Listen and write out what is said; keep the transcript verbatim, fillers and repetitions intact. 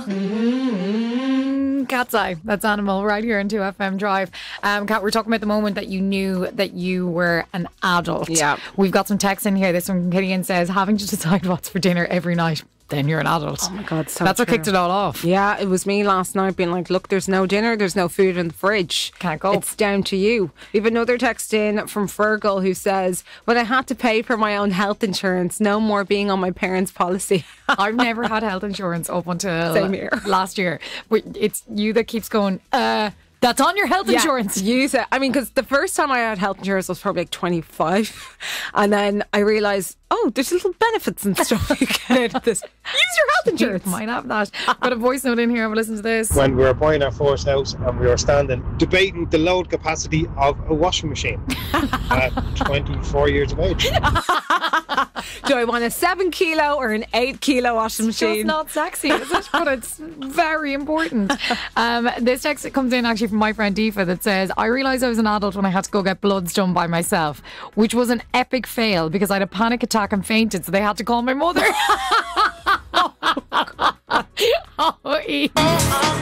Mm, Cat's Eye. That's Animal right here on two F M Drive. Um, Kat, we're talking about the moment that you knew that you were an adult. Yeah. We've got some text in here. This one from Killian says, having to decide what's for dinner every night. Then you're an adult. Oh my God, so That's what true. kicked it all off. Yeah, it was me last night being like, look, there's no dinner, there's no food in the fridge. Can't go. It's down to you. We have another text in from Fergal who says, when I had to pay for my own health insurance, no more being on my parents' policy. I've never had health insurance up until Same here. last year. But it's you that keeps going, uh, that's on your health insurance. Yeah, use it. I mean, because the first time I had health insurance I was probably like twenty-five. And then I realised, oh, there's little benefits and stuff you get out of this. Use your health insurance. You might have that. Got a voice note in here. Have a listen to this. When we were buying our first house and we were standing debating the load capacity of a washing machine at twenty-four years of age. Do I want a seven kilo or an eight kilo washing It's machine? just not sexy, is it? But it's very important. Um, this text that comes in actually from my friend Aoife that says, I realised I was an adult when I had to go get bloods done by myself, which was an epic fail because I had a panic attack and fainted, so they had to call my mother. Oh, God. Oh, Eve.